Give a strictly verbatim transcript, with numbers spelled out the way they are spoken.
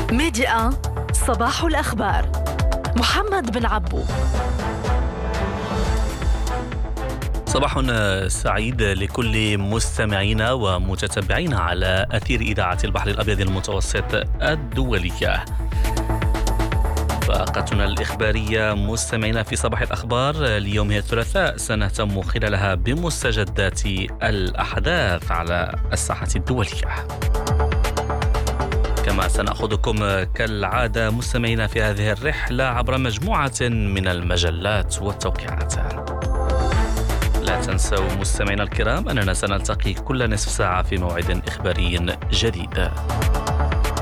ميديا صباح الأخبار. محمد بن عبو. صباح سعيد لكل مستمعينا ومتتبعينا على أثير إذاعة البحر الأبيض المتوسط الدولية. فقرتنا الإخبارية مستمعينا في صباح الأخبار اليوم هي الثلاثاء، سنهتم خلالها بمستجدات الأحداث على الساحة الدولية. كما سنأخذكم كالعادة مستمعينا في هذه الرحلة عبر مجموعة من المجلات والتوقيعات. لا تنسوا مستمعينا الكرام أننا سنلتقي كل نصف ساعة في موعد إخباري جديد.